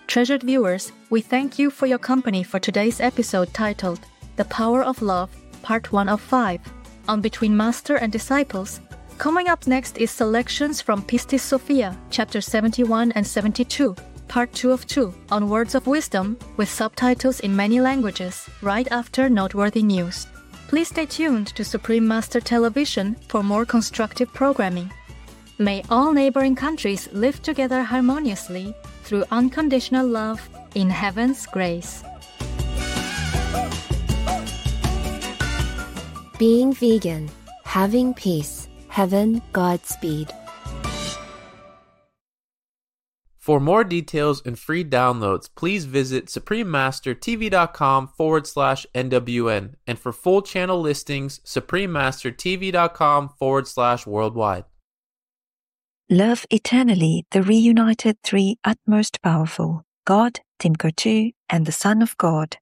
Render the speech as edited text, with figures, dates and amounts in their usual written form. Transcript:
Treasured viewers, we thank you for your company for today's episode titled The Power of Love, Part 1 of 5, on Between Master and Disciples. Coming up next is selections from Pistis Sophia, chapter 71 and 72, part 2 of 2, on Words of Wisdom, with subtitles in many languages, right after noteworthy news. Please stay tuned to Supreme Master Television for more constructive programming. May all neighboring countries live together harmoniously through unconditional love in heaven's grace. Being vegan, having peace, heaven, Godspeed. For more details and free downloads, please visit suprememastertv.com/NWN, and for full channel listings, suprememastertv.com/worldwide. Love eternally the reunited three utmost powerful, God, Tim Kotu, and the Son of God.